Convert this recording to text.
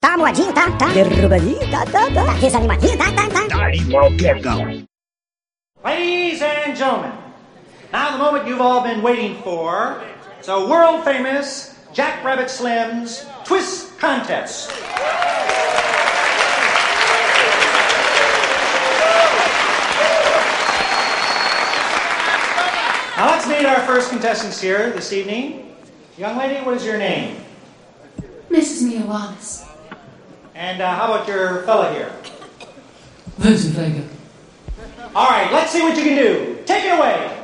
Tá moadinho, tá? Derrubadinho, tá. Desanimadinho, tá. Daddy won't get going. Ladies and gentlemen, now the moment you've all been waiting for. It's a world-famous Jack Rabbit Slim's Twist Contest. Now let's meet our first contestants here this evening. Young lady, what is your name? Mrs. Mia Wallace. And how about your fella here? Vincent Vega. All right, let's see what you can do. Take it away.